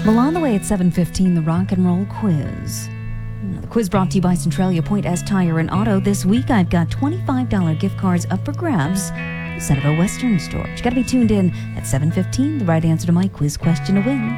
Well, on the way at 7:15, the rock and roll quiz. The quiz brought to you by Centralia Point S Tire and Auto. This week, I've got $25 gift cards up for grabs instead of a Western store. You got to be tuned in at 7:15. The right answer to my quiz question to win.